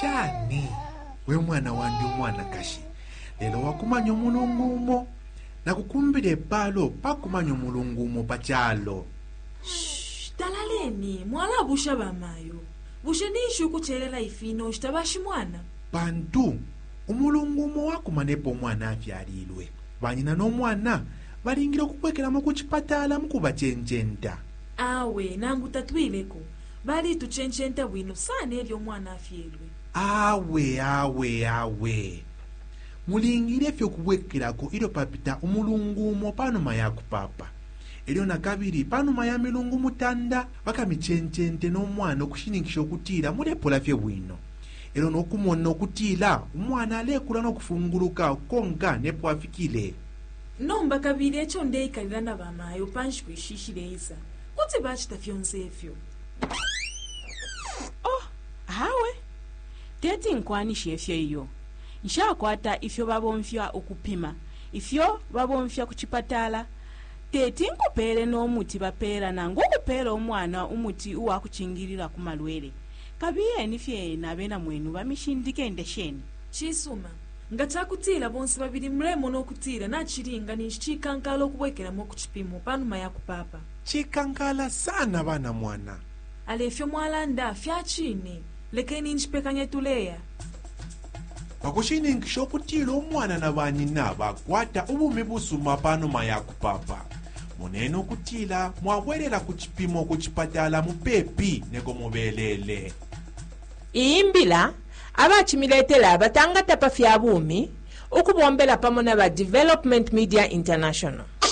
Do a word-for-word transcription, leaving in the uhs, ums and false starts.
shani we mwana wandi mwana kashi lelo wakumanya omulungumo nakukumbira ebbalo pakumanya omulungumo pachalo. Shh, talaleni mwala busha bamayo busha nishu kuchelela ifino shitabashi mwana bantu omulungumo wakumanepo omwana avyalilwe banyina n'omwana balingira okukwekeramu ku kipatala mukuba chenchenta. Awe nangu tatwileko bali tuchenchenta bwino sana ebyo omwana afyelwe. Awe awe awe mulingire fyo kubwekerako ilo papita omulungumo panuma yaku papa elyo nakabiri panuma ya milungu mutanda bakamichenchente n'omwana okushinikisha okutiira mulepola fye bwino elo n'okumona okutiira omwana alekula n'okufunguluka konga nepo afikile. Nomba kabiri ekyo ndeikalira na bamayo panshi kwishishireza kuti bachita fyonse efyo. Oh, hawe teti nkwanisha efyo iyo nshakwata ifyo babomfya okupima ifyo babomfya ku kipatala teti nkupere n'omuti bapeera nangu okupeera omwana umuti uwakuchingirira ku malwere kabiye nifye nabena mwenu bamishindike ndesheni Chisuma ngachakutira bonse babiri mremo n'okutira nachiringa nishikankala okubwekeramu ku kipimo panuma yaku papa. Chikankala sana bana mwana Alefyo mwalanda fyachini lekeni nchipekanye tuleya bakushinikisha okutiira omwana na banyina bakwata obumi busuma panuma yaku papa munene okutiira mwabwerera ku kipimo ku kipatala mupepi neko mubelele. Iyimbila abachimiletela abatangata pa fya bumi ukubombela pamona ba Development Media International.